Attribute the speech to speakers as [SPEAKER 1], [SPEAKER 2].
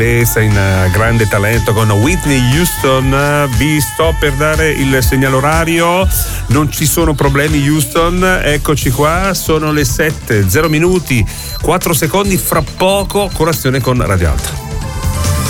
[SPEAKER 1] in grande talento con Whitney Houston. Vi sto per dare il segnale orario, non ci sono problemi Houston, eccoci qua, sono le 7:0 minuti 4 secondi, fra poco colazione con Radio Alta.